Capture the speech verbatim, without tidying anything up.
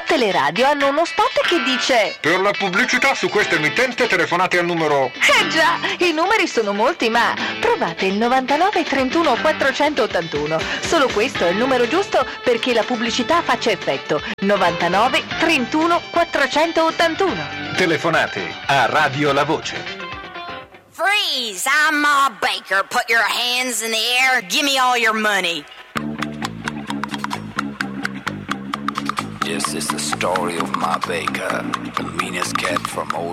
tutte le radio hanno uno spot che dice: per la pubblicità su questa emittente telefonate al numero... Eh già, i numeri sono molti, ma provate il novantanove trentuno quattrocentottantuno. Solo questo è il numero giusto perché la pubblicità faccia effetto. novantanove trentuno quattrocentottantuno. Telefonate a Radio La Voce. Freeze! I'm Ma Baker. Put your hands in the air. Give me all your money. This is the story of Ma Baker, the meanest cat from old